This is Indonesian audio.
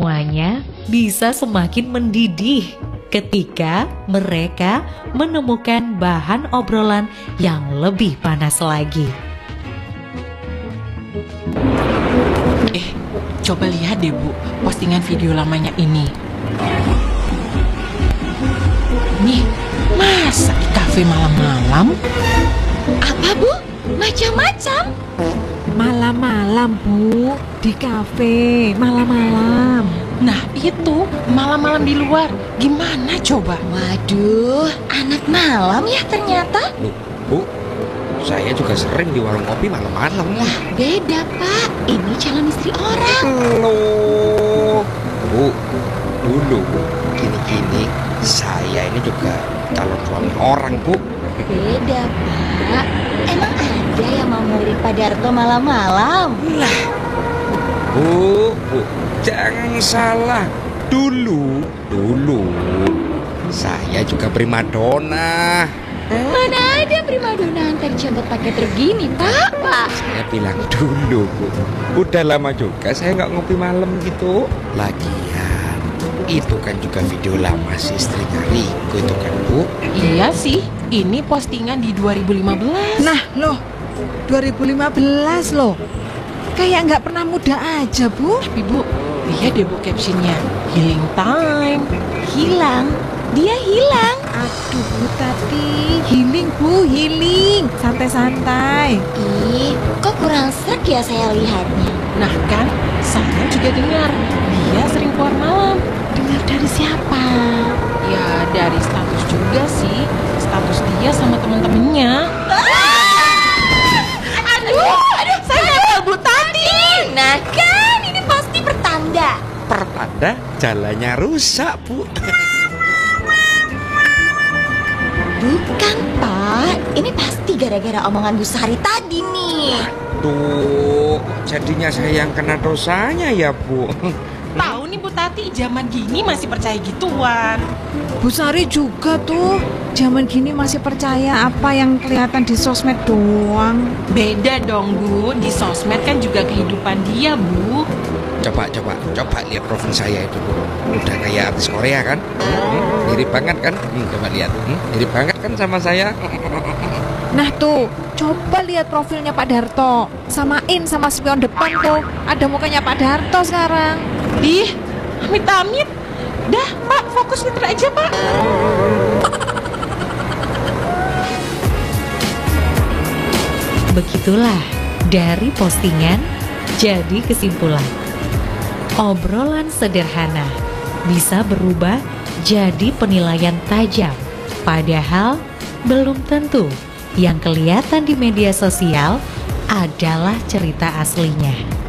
semuanya bisa semakin mendidih ketika mereka menemukan bahan obrolan yang lebih panas lagi. Coba lihat deh Bu, postingan video lamanya ini. Nih, masa di kafe malam-malam? Apa Bu? Macam-macam? Malam-malam Bu, di kafe malam-malam. Nah itu, malam-malam di luar. Gimana coba? Waduh, anak malam ya ternyata. Loh, Bu, saya juga sering di warung kopi malam-malam. Lah beda Pak, ini calon istri orang. Loh, Bu, dulu gini-gini saya ini juga calon suami orang, Bu. Beda Pak, emang ada yang mau ngelirik Pak Darto malam-malam? Lah, Bu, jangan salah. Dulu saya juga primadona. Mana ada primadona antar jemput pakai truk gini Pak? Saya bilang dulu, Bu. Udah lama juga saya nggak ngopi malam gitu. Lagian, itu kan juga video lama si istrinya Riko itu kan, Bu. Iya sih, ini postingan di 2015. Nah loh, 2015 loh. Kayak nggak pernah muda aja Bu. Tapi Bu, lihat deh Bu captionnya, healing time. Hilang, dia hilang. Aduh Bu Tati, healing Bu, healing. Santai-santai. Ih, kok kurang sreg ya saya lihatnya. Nah kan, saya juga dengar dia sering keluar malam. Dengar dari siapa? Ya dari status juga sih, status dia sama temen-temennya. Aduh, saya nggak tahu Bu Tati. Nah kan, ini pasti pertanda. Pertanda jalannya rusak, Bu. Bukan Pak, ini pasti gara-gara omongan Bu Sari tadi nih. Tuh, jadinya saya yang kena dosanya ya, Bu. Tahu nih Bu Tati, zaman gini masih percaya gituan. Bu Sari juga tuh. Zaman gini masih percaya apa yang kelihatan di sosmed doang. Beda dong Bu, di sosmed kan juga kehidupan dia Bu. Coba lihat profil saya itu, Bu. Udah kayak artis Korea kan? Mirip banget kan? Coba lihat. Mirip banget kan sama saya? Nah tuh, coba lihat profilnya Pak Darto. Samain sama spion depan tuh. Ada mukanya Pak Darto sekarang. Ih, amit-amit. Dah Pak, fokus Twitter aja Pak. Begitulah, dari postingan jadi kesimpulan. Obrolan sederhana bisa berubah jadi penilaian tajam. Padahal belum tentu yang kelihatan di media sosial adalah cerita aslinya.